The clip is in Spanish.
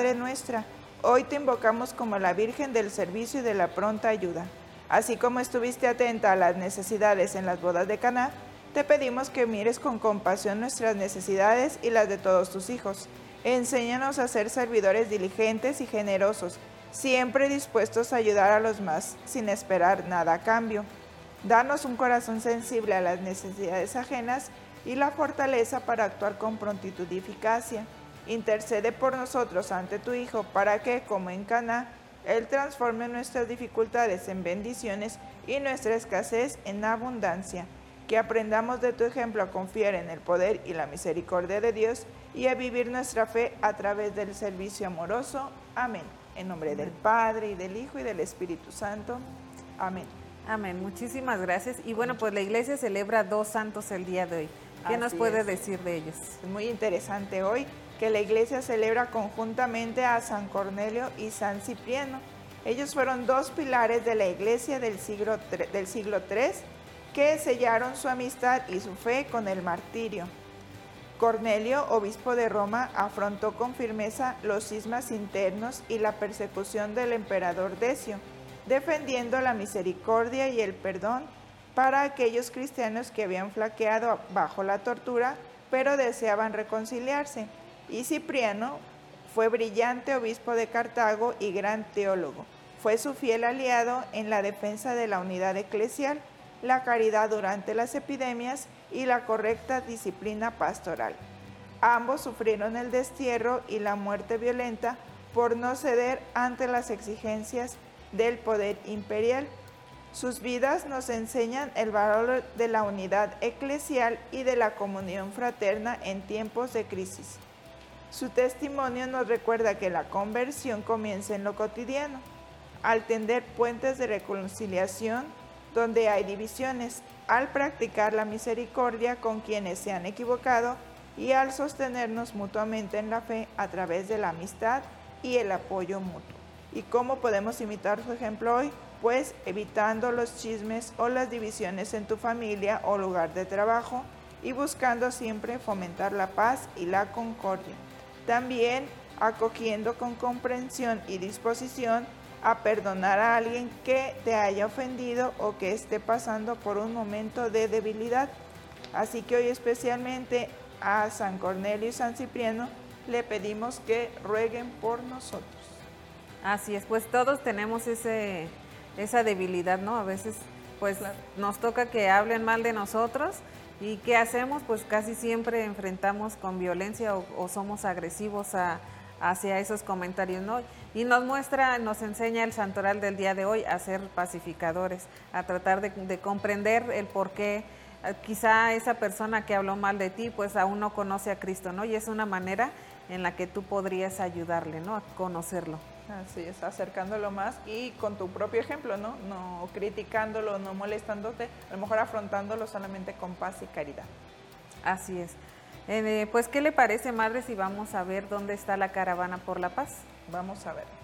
Madre nuestra, hoy te invocamos como la Virgen del servicio y de la pronta ayuda. Así como estuviste atenta a las necesidades en las bodas de Caná, te pedimos que mires con compasión nuestras necesidades y las de todos tus hijos. Enséñanos a ser servidores diligentes y generosos, siempre dispuestos a ayudar a los más, sin esperar nada a cambio. Danos un corazón sensible a las necesidades ajenas y la fortaleza para actuar con prontitud y eficacia. Intercede por nosotros ante tu Hijo para que, como en Caná, Él transforme nuestras dificultades en bendiciones y nuestra escasez en abundancia. Que aprendamos de tu ejemplo a confiar en el poder y la misericordia de Dios y a vivir nuestra fe a través del servicio amoroso. Amén. En nombre del Padre, y del Hijo, y del Espíritu Santo. Amén. Amén. Muchísimas gracias. Y bueno, pues la iglesia celebra 2 santos el día de hoy. ¿Qué nos puede decir de ellos? Es muy interesante hoy que la iglesia celebra conjuntamente a San Cornelio y San Cipriano. Ellos fueron 2 pilares de la iglesia del siglo III que sellaron su amistad y su fe con el martirio. Cornelio, obispo de Roma, afrontó con firmeza los cismas internos y la persecución del emperador Decio, defendiendo la misericordia y el perdón para aquellos cristianos que habían flaqueado bajo la tortura, pero deseaban reconciliarse. Y Cipriano fue brillante obispo de Cartago y gran teólogo. Fue su fiel aliado en la defensa de la unidad eclesial, la caridad durante las epidemias y la correcta disciplina pastoral. Ambos sufrieron el destierro y la muerte violenta por no ceder ante las exigencias del poder imperial. Sus vidas nos enseñan el valor de la unidad eclesial y de la comunión fraterna en tiempos de crisis. Su testimonio nos recuerda que la conversión comienza en lo cotidiano, al tender puentes de reconciliación donde hay divisiones, al practicar la misericordia con quienes se han equivocado y al sostenernos mutuamente en la fe a través de la amistad y el apoyo mutuo. ¿Y cómo podemos imitar su ejemplo hoy? Pues evitando los chismes o las divisiones en tu familia o lugar de trabajo y buscando siempre fomentar la paz y la concordia. También acogiendo con comprensión y disposición a perdonar a alguien que te haya ofendido o que esté pasando por un momento de debilidad. Así que hoy especialmente a San Cornelio y San Cipriano le pedimos que rueguen por nosotros. Así es, pues todos tenemos esa debilidad, ¿no? A veces pues nos toca que hablen mal de nosotros y ¿qué hacemos? Pues casi siempre enfrentamos con violencia o somos agresivos hacia esos comentarios, ¿no? Y nos enseña el santoral del día de hoy a ser pacificadores, a tratar de comprender el por qué quizá esa persona que habló mal de ti, pues aún no conoce a Cristo, ¿no? Y es una manera en la que tú podrías ayudarle, ¿no? A conocerlo. Así es, acercándolo más y con tu propio ejemplo, ¿no? No criticándolo, no molestándote, a lo mejor afrontándolo solamente con paz y caridad. Así es. Pues, ¿qué le parece, madre, si vamos a ver dónde está la caravana por la paz? Vamos a ver.